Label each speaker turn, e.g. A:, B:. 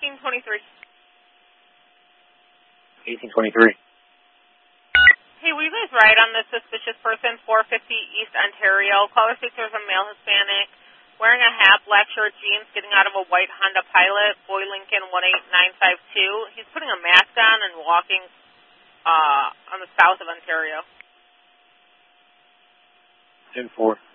A: 1823.
B: 1823.
A: Hey, will you guys ride on this suspicious person, 450 East Ontario? Caller states there's a male Hispanic, wearing a hat, black shirt, jeans, getting out of a white Honda Pilot, Boy Lincoln 18952. He's putting a mask on and walking on the south of Ontario.
B: 10-4.